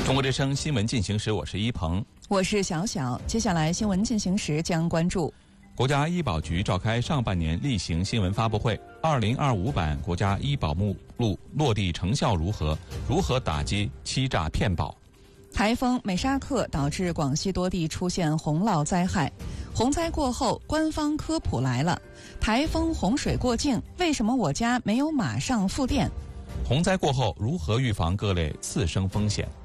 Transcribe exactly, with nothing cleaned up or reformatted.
中国之声新闻进行时，我是一鹏， 我是小小。接下来新闻进行时将关注： 国家医保局召开上半年例行新闻发布会，二零二五版国家医保目录落地成效如何？如何打击欺诈骗保？ 台风美沙克导致广西多地出现洪涝灾害，洪灾过后，官方科普来了：台风洪水过境，为什么我家没有马上复电？ 洪灾过后，如何预防各类次生风险？